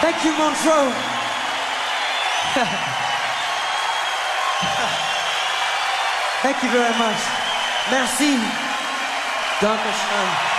Thank you, Montreux. Thank you very much. Merci. Dankeschön.